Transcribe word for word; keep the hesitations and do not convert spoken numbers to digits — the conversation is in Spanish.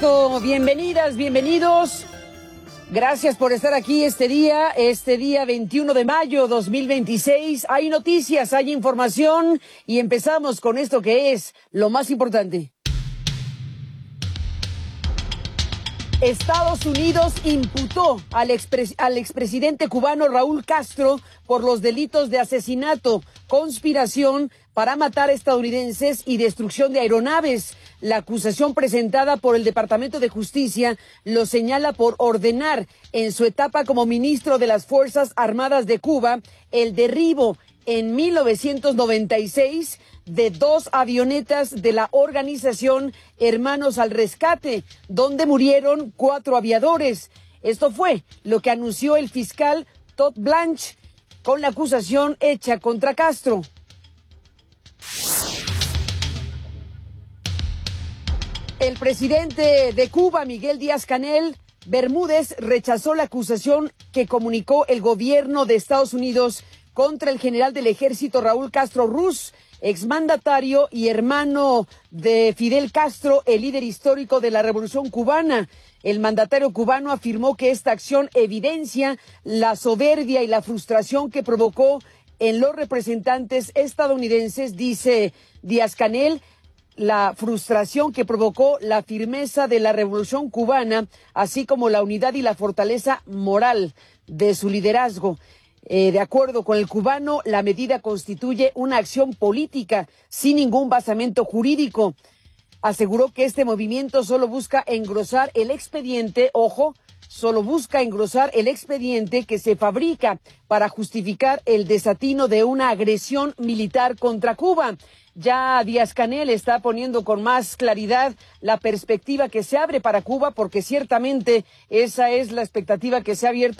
supuesto, bienvenidas, bienvenidos. Gracias por estar aquí este día, este día veintiuno de mayo dos mil veintiséis. Hay noticias, hay información y empezamos con esto que es lo más importante. Estados Unidos imputó al, expres, al expresidente cubano Raúl Castro por los delitos de asesinato, conspiración para matar estadounidenses y destrucción de aeronaves. La acusación presentada por el Departamento de Justicia lo señala por ordenar, en su etapa como ministro de las Fuerzas Armadas de Cuba, el derribo en mil novecientos noventa y seis de dos avionetas de la organización Hermanos al Rescate, donde murieron cuatro aviadores. Esto fue lo que anunció el fiscal Todd Blanche con la acusación hecha contra Castro. El presidente de Cuba, Miguel Díaz-Canel Bermúdez, rechazó la acusación que comunicó el gobierno de Estados Unidos contra el general del ejército Raúl Castro Ruz, exmandatario y hermano de Fidel Castro, el líder histórico de la Revolución Cubana. El mandatario cubano afirmó que esta acción evidencia la soberbia y la frustración que provocó en los representantes estadounidenses, dice Díaz-Canel, la frustración que provocó la firmeza de la Revolución Cubana, así como la unidad y la fortaleza moral de su liderazgo. Eh, de acuerdo con el cubano, la medida constituye una acción política sin ningún basamento jurídico. Aseguró que este movimiento solo busca engrosar el expediente, ojo, solo busca engrosar el expediente que se fabrica para justificar el desatino de una agresión militar contra Cuba. Ya Díaz-Canel está poniendo con más claridad la perspectiva que se abre para Cuba, porque ciertamente esa es la expectativa que se ha abierto